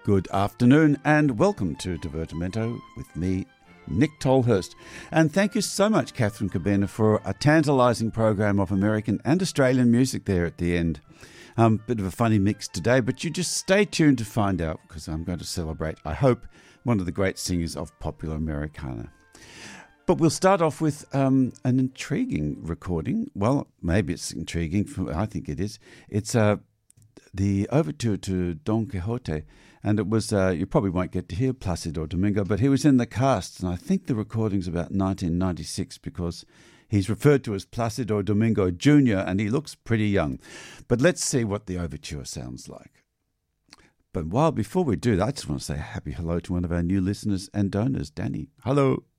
Good afternoon and welcome to Divertimento with me, Nick Tolhurst. And thank you so much, Catherine Cabina, for a tantalising program of American and Australian music there at the end. Bit of a funny mix today, but you just stay tuned to find out, because I'm going to celebrate, I hope, one of the great singers of popular Americana. But we'll start off with an intriguing recording. Well, maybe it's intriguing. I think it is. It's the overture to Don Quixote. And it was, you probably won't get to hear Placido Domingo, but he was in the cast. And I think the recording's about 1996 because he's referred to as Placido Domingo Jr. and he looks pretty young. But let's see what the overture sounds like. But before we do that, I just want to say a happy hello to one of our new listeners and donors, Danny. Hello.